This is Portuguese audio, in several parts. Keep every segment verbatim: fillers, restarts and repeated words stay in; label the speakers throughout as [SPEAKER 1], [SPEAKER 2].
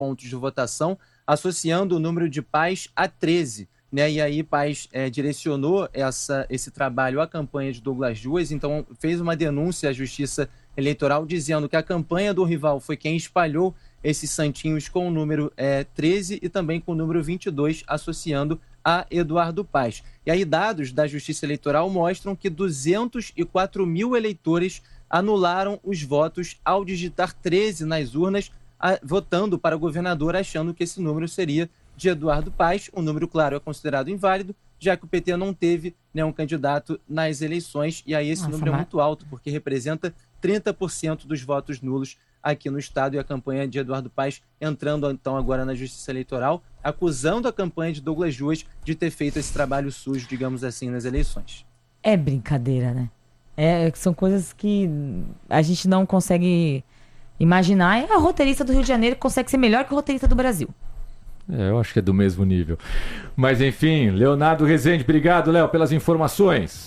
[SPEAKER 1] pontos de votação, associando o número de Paes a treze. Né? E aí Paes é, direcionou essa, esse trabalho à campanha de Douglas Duas, então fez uma denúncia à Justiça Eleitoral dizendo que a campanha do rival foi quem espalhou esses santinhos com o número é, treze e também com o número vinte e dois, associando a Eduardo Paes. E aí dados da Justiça Eleitoral mostram que duzentos e quatro mil eleitores anularam os votos ao digitar treze nas urnas, a, votando para governador, achando que esse número seria de Eduardo Paes. O número, claro, é considerado inválido, já que o P T não teve, né, um candidato nas eleições, e aí esse Nossa, número mas... é muito alto, porque representa trinta por cento dos votos nulos aqui no estado, e a campanha de Eduardo Paes entrando então agora na Justiça Eleitoral, acusando a campanha de Douglas Duas de ter feito esse trabalho sujo, digamos assim, nas eleições.
[SPEAKER 2] É brincadeira, né? É, são coisas que a gente não consegue imaginar, e a roteirista do Rio de Janeiro consegue ser melhor que a roteirista do Brasil.
[SPEAKER 3] É, eu acho que é do mesmo nível. Mas enfim, Leonardo Rezende, obrigado, Léo, pelas informações.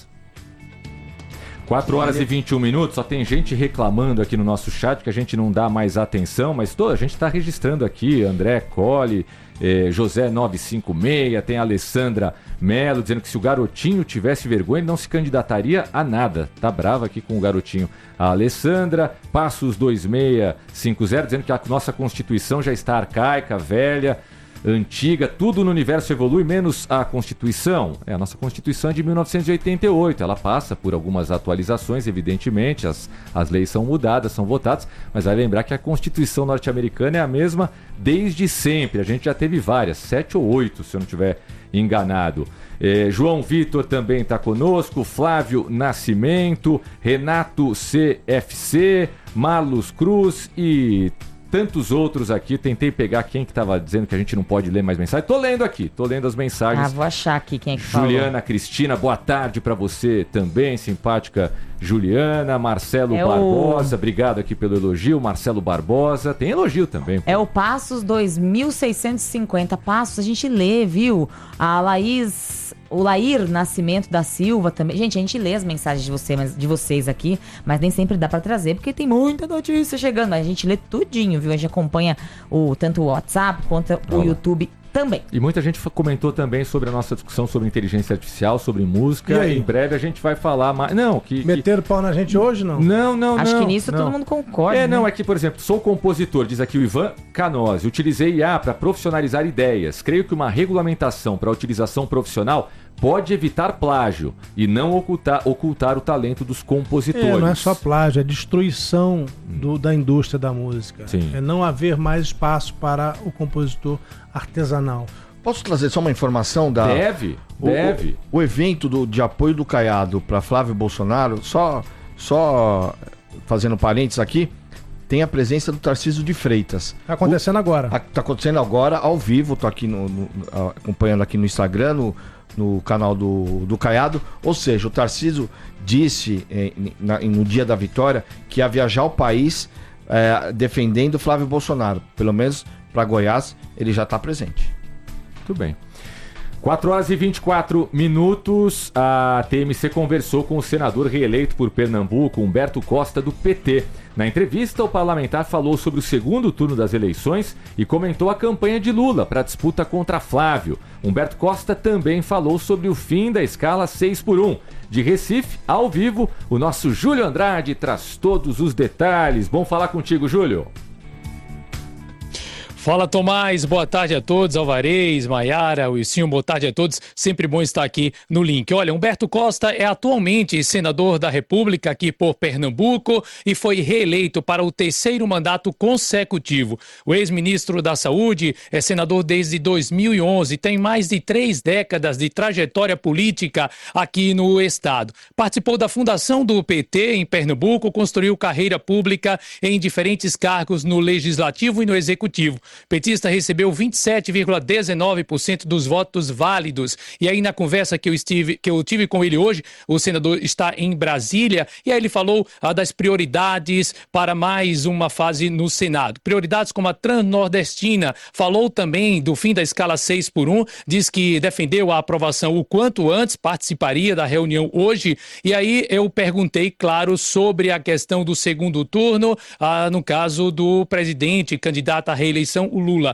[SPEAKER 3] quatro horas e vinte e um minutos, só tem gente reclamando aqui no nosso chat que a gente não dá mais atenção, mas toda a gente está registrando aqui, André Colli, eh, José novecentos e cinquenta e seis, tem a Alessandra Melo dizendo que se o Garotinho tivesse vergonha ele não se candidataria a nada, tá brava aqui com o Garotinho. A Alessandra, Passos dois seis cinco zero, dizendo que a nossa Constituição já está arcaica, velha, antiga, tudo no universo evolui, menos a Constituição. É, a nossa Constituição é de mil novecentos e oitenta e oito, ela passa por algumas atualizações, evidentemente, as, as leis são mudadas, são votadas, mas vai lembrar que a Constituição norte-americana é a mesma desde sempre, a gente já teve várias, sete ou oito, se eu não estiver enganado. É, João Vitor também está conosco, Flávio Nascimento, Renato C F C, Marlos Cruz e tantos outros aqui. Tentei pegar quem que estava dizendo que a gente não pode ler mais mensagens. Tô lendo aqui, tô lendo as mensagens.
[SPEAKER 2] Ah, vou achar aqui quem é que falou.
[SPEAKER 3] Juliana Cristina, boa tarde para você também, simpática Juliana. Marcelo é Barbosa, o... obrigado aqui pelo elogio. Marcelo Barbosa, tem elogio também. Pô.
[SPEAKER 2] É o Passos dois mil seiscentos e cinquenta. Passos, a gente lê, viu? A Laís... O Lair Nascimento da Silva também. Gente, a gente lê as mensagens de, você, de vocês aqui, mas nem sempre dá pra trazer, porque tem muita notícia chegando. A gente lê tudinho, viu? A gente acompanha o, tanto o WhatsApp quanto o Olá. YouTube também.
[SPEAKER 3] E muita gente comentou também sobre a nossa discussão sobre inteligência artificial, sobre música. Em breve a gente vai falar mais. Não, que.
[SPEAKER 4] Meteram
[SPEAKER 3] que...
[SPEAKER 4] pau na gente hoje, não?
[SPEAKER 3] Não, não,
[SPEAKER 2] Acho
[SPEAKER 3] não.
[SPEAKER 2] que nisso
[SPEAKER 3] não.
[SPEAKER 2] todo mundo concorda.
[SPEAKER 3] É,
[SPEAKER 2] né?
[SPEAKER 3] não, é que, por exemplo, sou compositor, diz aqui o Ivan Canose. Utilizei I A para profissionalizar ideias. Creio que uma regulamentação para utilização profissional pode evitar plágio e não ocultar, ocultar o talento dos compositores.
[SPEAKER 4] É, não é só plágio, é destruição do, da indústria da música.
[SPEAKER 3] Sim.
[SPEAKER 4] É não haver mais espaço para o compositor artesanal.
[SPEAKER 5] Posso trazer só uma informação da...
[SPEAKER 3] Deve,
[SPEAKER 5] o,
[SPEAKER 3] deve.
[SPEAKER 5] O, o evento do, de apoio do Caiado para Flávio Bolsonaro, só, só fazendo parênteses aqui, tem a presença do Tarcísio de Freitas.
[SPEAKER 4] Está acontecendo o, agora.
[SPEAKER 5] Está acontecendo agora, ao vivo, estou aqui no, no, acompanhando aqui no Instagram, no, no canal do, do Caiado. Ou seja, o Tarcísio disse eh, na, no dia da vitória que ia viajar ao país eh, defendendo Flávio Bolsonaro. Pelo menos para Goiás ele já está presente.
[SPEAKER 3] Muito bem. quatro horas e vinte e quatro minutos, a T M C conversou com o senador reeleito por Pernambuco, Humberto Costa, do P T. Na entrevista, o parlamentar falou sobre o segundo turno das eleições e comentou a campanha de Lula para a disputa contra Flávio. Humberto Costa também falou sobre o fim da escala seis por um. De Recife, ao vivo, o nosso Júlio Andrade traz todos os detalhes. Bom falar contigo, Júlio.
[SPEAKER 6] Fala, Tomás, boa tarde a todos, Alvarez, Maiara, Wilsinho, boa tarde a todos, sempre bom estar aqui no link. Olha, Humberto Costa é atualmente senador da República aqui por Pernambuco e foi reeleito para o terceiro mandato consecutivo. O ex-ministro da Saúde é senador desde dois mil e onze, tem mais de três décadas de trajetória política aqui no estado. Participou da fundação do P T em Pernambuco, construiu carreira pública em diferentes cargos no Legislativo e no Executivo. Petista recebeu vinte e sete vírgula dezenove por cento dos votos válidos. E aí, na conversa que eu, estive, que eu tive com ele hoje, o senador está em Brasília, e aí ele falou ah, das prioridades para mais uma fase no Senado. Prioridades como a Transnordestina. Falou também do fim da escala seis por um, diz que defendeu a aprovação o quanto antes, participaria da reunião hoje. E aí eu perguntei, claro, sobre a questão do segundo turno, ah, no caso do presidente, candidato à reeleição eleição, o Lula